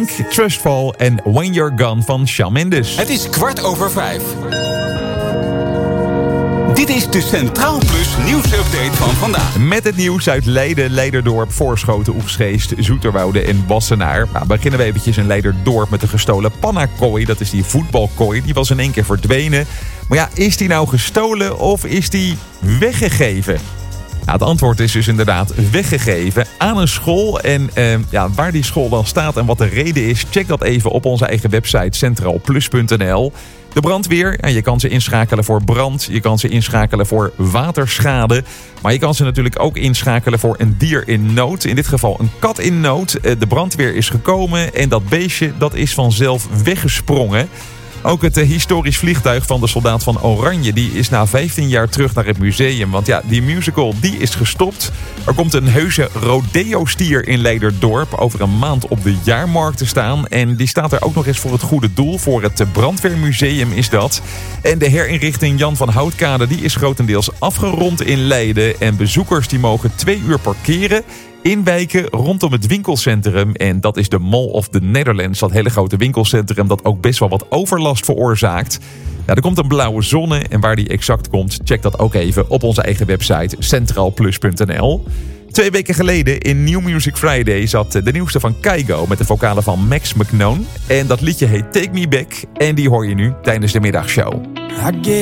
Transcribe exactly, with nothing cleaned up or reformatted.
Trustfall en When You're Gone van Shawn Mendes. Het is kwart over vijf. Dit is de Centraal Plus nieuwsupdate van vandaag. Met het nieuws uit Leiden, Leiderdorp, Voorschoten, Oegstgeest, Zoeterwoude en Wassenaar. Nou, beginnen we eventjes in Leiderdorp met de gestolen pannakooi. Dat is die voetbalkooi. Die was in één keer verdwenen. Maar ja, is die nou gestolen of is die weggegeven? Nou, het antwoord is dus inderdaad weggegeven aan een school. En eh, ja, waar die school dan staat en wat de reden is, check dat even op onze eigen website centraal plus punt n l. De brandweer, ja, je kan ze inschakelen voor brand, je kan ze inschakelen voor waterschade. Maar je kan ze natuurlijk ook inschakelen voor een dier in nood. In dit geval een kat in nood. De brandweer is gekomen en dat beestje dat is vanzelf weggesprongen. Ook het historisch vliegtuig van de Soldaat van Oranje, die is na vijftien jaar terug naar het museum. Want ja, die musical die is gestopt. Er komt een heuse rodeo-stier in Leiderdorp over een maand op de jaarmarkt te staan. En die staat er ook nog eens voor het goede doel. Voor het brandweermuseum is dat. En de herinrichting Jan van Houtkade die is grotendeels afgerond in Leiden. En bezoekers die mogen twee uur parkeren. Inwijken rondom het winkelcentrum. En dat is de Mall of the Netherlands. Dat hele grote winkelcentrum dat ook best wel wat overlast veroorzaakt. Ja, er komt een blauwe zonne. En waar die exact komt, check dat ook even op onze eigen website centraal plus punt n l. Twee weken geleden in New Music Friday zat de nieuwste van Kygo met de vocalen van Max McKnown. En dat liedje heet Take Me Back. En die hoor je nu tijdens de middagshow.